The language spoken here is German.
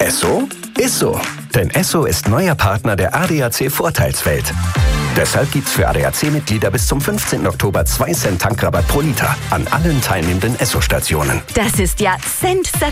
Esso ist so. Denn Esso ist neuer Partner der ADAC Vorteilswelt. Deshalb gibt's für ADAC-Mitglieder bis zum 15. Oktober 2 Cent Tankrabatt pro Liter an allen teilnehmenden Esso-Stationen. Das ist ja sensationell.